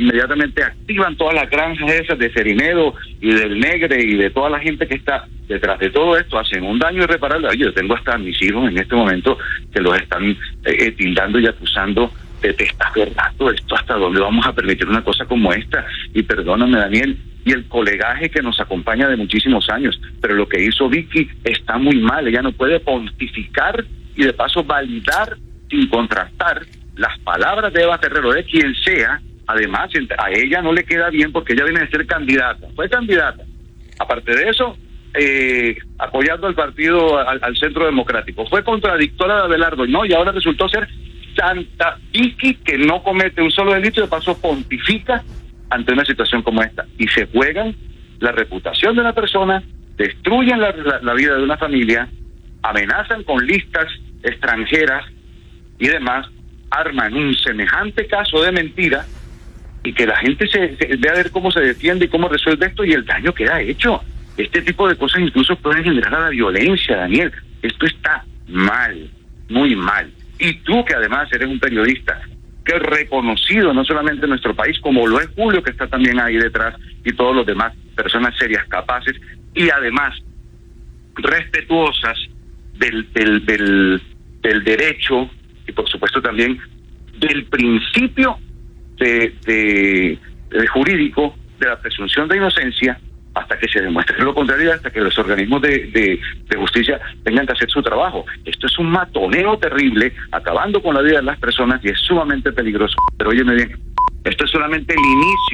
inmediatamente activan todas las granjas esas de Cerinedo y del Negre y de toda la gente que está detrás de todo esto, hacen un daño irreparable. Yo tengo hasta a mis hijos en este momento que los están tildando y acusando de testaferrato. Esto, ¿hasta dónde vamos a permitir una cosa como esta? Y perdóname, Daniel, y el colegaje que nos acompaña de muchísimos años, pero lo que hizo Vicky está muy mal. Ella no puede pontificar y de paso validar sin contrastar las palabras de Eva Ferrer o de quien sea. Además, a ella no le queda bien porque ella viene de ser candidata, fue candidata. Aparte de eso, apoyando al partido, al Centro Democrático, fue contradictora de Abelardo, y ahora resultó ser Santa Vicky, que no comete un solo delito y de paso pontifica ante una situación como esta. Y se juegan la reputación de una persona, destruyen la vida de una familia, amenazan con listas extranjeras y demás, arman un semejante caso de mentira, y que la gente se vea a ver cómo se defiende y cómo resuelve esto, y el daño queda hecho. Este tipo de cosas incluso pueden generar a la violencia, Daniel. Esto está mal, muy mal. Y tú, que además eres un periodista que es reconocido no solamente en nuestro país, como lo es Julio, que está también ahí detrás, y todos los demás, personas serias, capaces, y además respetuosas del derecho, y por supuesto también del principio de jurídico de la presunción de inocencia, hasta que se demuestre lo contrario, hasta que los organismos de justicia tengan que hacer su trabajo. Esto es un matoneo terrible, acabando con la vida de las personas, y es sumamente peligroso. Pero óyeme bien, esto es solamente el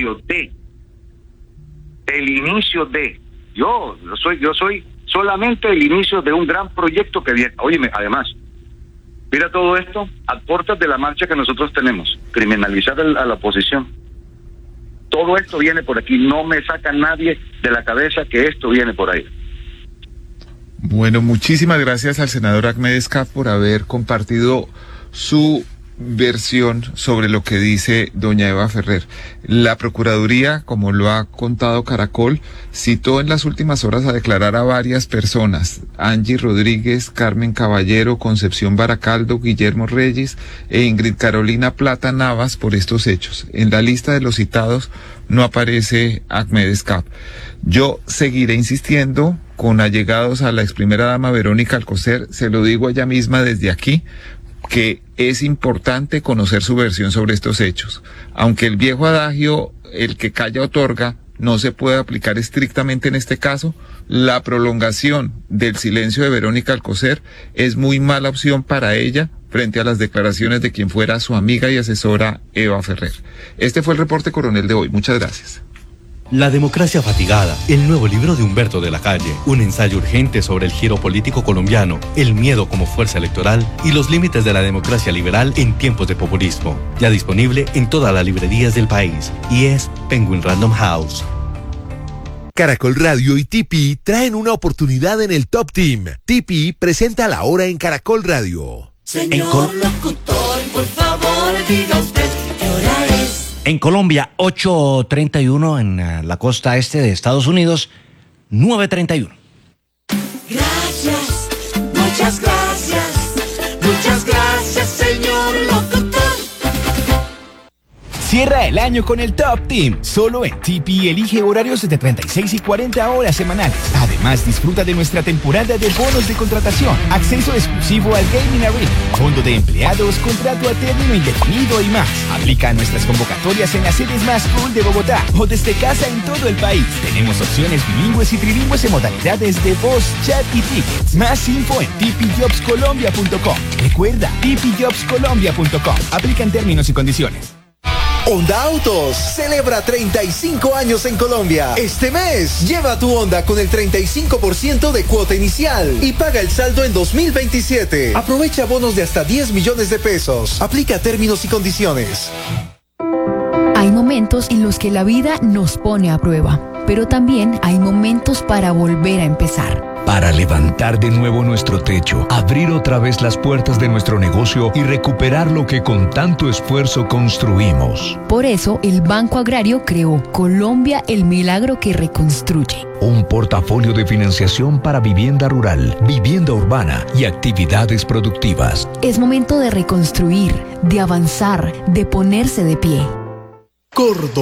inicio de. Yo soy solamente el inicio de un gran proyecto que viene. Óyeme, además, mira todo esto a puertas de la marcha que nosotros tenemos, criminalizar a la oposición. Todo esto viene por aquí, no me saca nadie de la cabeza que esto viene por ahí. Bueno, muchísimas gracias al senador Ahmed Escaf por haber compartido su versión sobre lo que dice doña Eva Ferrer. La Procuraduría, como lo ha contado Caracol, citó en las últimas horas a declarar a varias personas: Angie Rodríguez, Carmen Caballero, Concepción Baracaldo, Guillermo Reyes e Ingrid Carolina Plata Navas por estos hechos. En la lista de los citados no aparece Ahmed Escaf. Yo seguiré insistiendo con allegados a la ex primera dama Verónica Alcocer, se lo digo a ella misma desde aquí, que es importante conocer su versión sobre estos hechos. Aunque el viejo adagio, el que calla otorga, no se puede aplicar estrictamente en este caso, la prolongación del silencio de Verónica Alcocer es muy mala opción para ella frente a las declaraciones de quien fuera su amiga y asesora Eva Ferrer. Este fue el reporte coronel de hoy. Muchas gracias. La democracia fatigada, el nuevo libro de Humberto de la Calle, un ensayo urgente sobre el giro político colombiano, el miedo como fuerza electoral y los límites de la democracia liberal en tiempos de populismo. Ya disponible en todas las librerías del país y es Penguin Random House. Caracol Radio y TPI traen una oportunidad en el Top Team. TPI presenta La Hora en Caracol Radio. Señor locutor, por favor, diga usted qué hora es. En Colombia, 8:31, en la costa este de Estados Unidos, 9:31. Gracias, muchas gracias, señor locutor. Cierra el año con el Top Team. Solo en TPI elige horarios de 36 y 40 horas semanales. Además, disfruta de nuestra temporada de bonos de contratación, acceso exclusivo al Gaming Arena, fondo de empleados, contrato a término indefinido y más. Aplica nuestras convocatorias en las sedes más cool de Bogotá o desde casa en todo el país. Tenemos opciones bilingües y trilingües en modalidades de voz, chat y tickets. Más info en tpjobscolombia.com. Recuerda, tpjobscolombia.com. Aplican términos y condiciones. Honda Autos celebra 35 años en Colombia. Este mes, lleva tu Honda con el 35% de cuota inicial y paga el saldo en 2027. Aprovecha bonos de hasta 10 millones de pesos. Aplica términos y condiciones. Hay momentos en los que la vida nos pone a prueba, pero también hay momentos para volver a empezar. Para levantar de nuevo nuestro techo, abrir otra vez las puertas de nuestro negocio y recuperar lo que con tanto esfuerzo construimos. Por eso, el Banco Agrario creó Colombia, el milagro que reconstruye. Un portafolio de financiación para vivienda rural, vivienda urbana y actividades productivas. Es momento de reconstruir, de avanzar, de ponerse de pie. Córdoba.